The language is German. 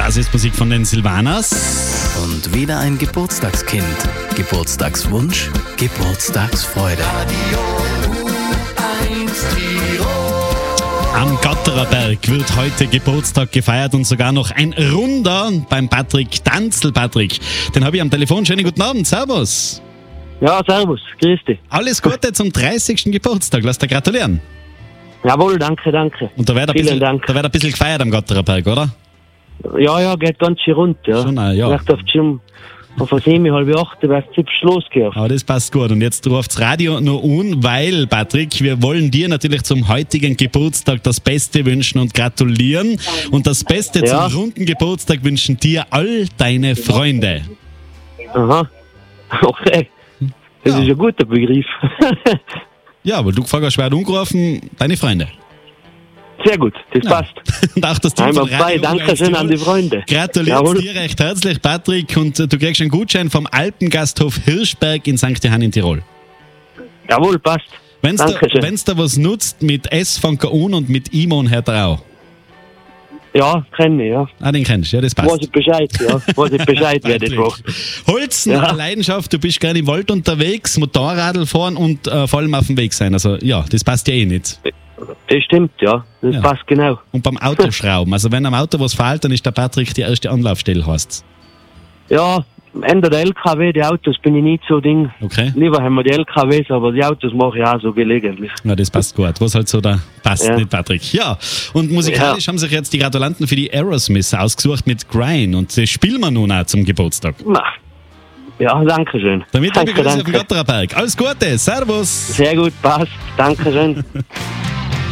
Das ist Musik von den Silvanas. Und wieder ein Geburtstagskind. Geburtstagswunsch, Geburtstagsfreude. Am Gatterer Berg wird heute Geburtstag gefeiert und sogar noch ein Runder beim Patrick Danzl. Patrick, den habe ich am Telefon. Schönen guten Abend, servus. Ja, servus, grüß dich. Alles Gute zum 30. Geburtstag, lass dir gratulieren. Jawohl, danke. Und da wird Vielen Dank. ein bisschen gefeiert am Gatterer Berg, oder? Ja, geht ganz schön rund, ja. Schon, ja. Vielleicht auf 7, halb 8, wird es losgehen. Aber das passt gut. Und jetzt ruft das Radio noch an, weil, Patrick, wir wollen dir natürlich zum heutigen Geburtstag das Beste wünschen und gratulieren. Und das Beste zum runden Geburtstag wünschen dir all deine Freunde. Aha, okay. Das ist ein guter Begriff. Ja, weil du gefragt hast, wer hat angerufen? Deine Freunde. Sehr gut, das passt. Und auch das Team Einmal von Radio danke schön an die Freunde. Gratuliere dir recht herzlich, Patrick. Und du kriegst einen Gutschein vom Alpengasthof Hirschberg in St. Johann in Tirol. Jawohl, passt. Wenn es da was nutzt mit S von K.O. und mit Imon Herr Trau. Ja, kenne ich, ja. Ah, den kennst du, ja, das passt. Weiß ich Bescheid, wer das macht. Holzen, eine Leidenschaft, du bist gerne im Wald unterwegs, Motorradl fahren und vor allem auf dem Weg sein. Also ja, das passt ja eh nicht. Das stimmt, ja. Das passt genau. Und beim Autoschrauben, also wenn am Auto was fehlt, dann ist der Patrick die erste Anlaufstelle, heißt's. Ja, ändert der LKW, die Autos bin ich nicht so Ding. Okay. Lieber haben wir die LKWs, aber die Autos mache ich auch so gelegentlich. Ja, das passt gut. Was halt so da passt, nicht Patrick. Ja, und musikalisch haben sich jetzt die Gratulanten für die Aerosmith ausgesucht mit Grind und das spielen wir nun auch zum Geburtstag. Ja, danke schön. Damit ich begrüße auf dem Gatterer Berg. Alles Gute, servus. Sehr gut, passt. Danke schön.